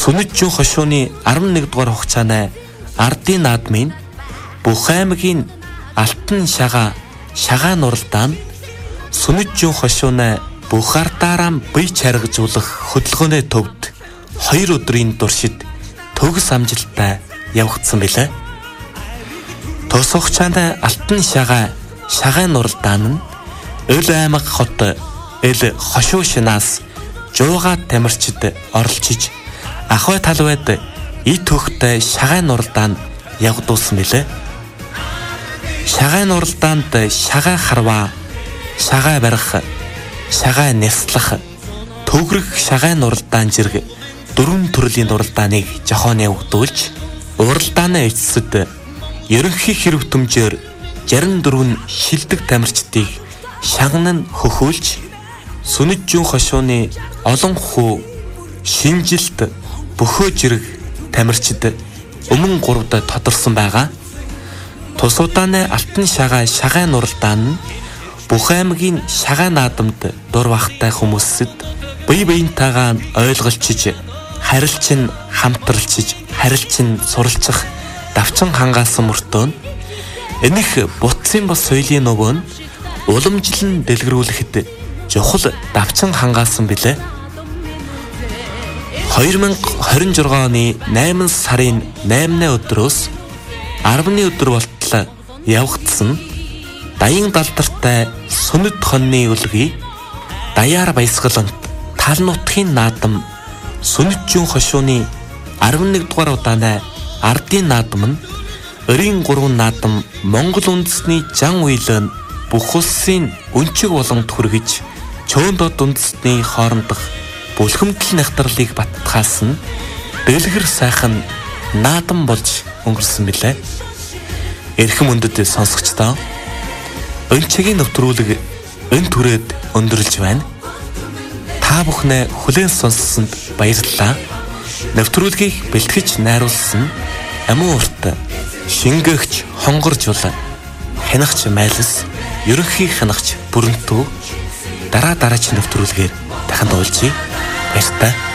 Сүнэтжин хошууны 11 дугаар хугацааны ардын наадмын бүх аймгийн алтан шагаан уралдаан Сүнэтжин хошууны бүх ардаараа бие чаргажуулах хөдөлгөөний төвд 2 өдрийн туршид төгс амжилттай явагдсан билээ. Тус хугацаанд алтан шагаан уралдаан нь Өл аймаг хот эл хошуу шинаас жуугаа тамирчид оролцож ахуй талбайд ит хөхтэй шагаан уралдаанд явагдуулсан билээ. Шагаан уралдаанд шагаа харваа, шагаа барих, шагаа няслах, төгрөг шагаан уралдаан зэрэг 4 төрлийн уралдааныг зохион явагдуулж, уралдааны эцэст ерөнхий хэрэг төмжөөр 64 шилдэг тамирчдыг шагнан хөхүүлж Сүнэтжин хошууны олон хүү шинжилт бөхөө зэрэг тамирчид өмнө 3-д тодорсон байгаа. Тус удааны алтан шагаан уралдаан нь бүх аймгийн шагаан наадамд дур бахтай хүмүүсэд бие биентэйгээ ойлголцож, харилцан хамтралцж, харилцан суралцах давчин хангаасан мөртөө энэх бутсын бас соёлын нөгөө нь уламжлан дэлгэрүүлэхэд чухал давчин хангаасан билээ. 2026 оны 8 сарын 8-ны өдрөөс 10-ны өдөр болтол явагдсан даян далдартай сүнэт хоньны үлгий даяар баясгалан тал нутгийн наадам Сүнэтжин хошууны 11 дугаар удааны ардын наадам нь 93 наадам Монгол үндэсний зан үйлэн бүх улсын өнчиг боломд хүргэж чөөндод үндэстний хоорондох бүлхэмтэл нягтралыг баттгаасан дэлгэр сайхан наадам болж өнгөрсөн билээ. Эрхэм өндөд сонсогчдоо өнчигийн нэвтрүүлэг өн түрээд өндөрлж байна. Та бүхнээ хүлээн сонссонд баярлалаа. Нэвтрүүлгийг бэлтгэж найруулсан Амин урт шингээгч хонгоржул хянагч майлс ерөнхий хянагч бүрэнтүү дараагийн нэвтрүүлгээр дахин уулзъя. Баярлалаа.